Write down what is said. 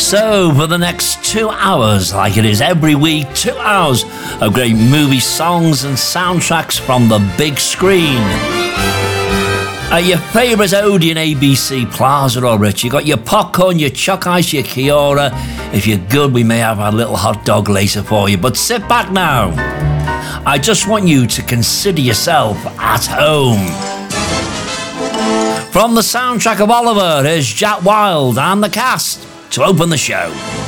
So, for the next 2 hours, like it is every week, 2 hours of great movie songs and soundtracks from the big screen. Your favourite Odeon ABC Plaza or Rich. You got your popcorn, your chuck ice, your Kiora. If you're good, we may have a little hot dog later for you. But sit back now. I just want you to consider yourself at home. From the soundtrack of Oliver, here's Jack Wilde and the cast to open the show.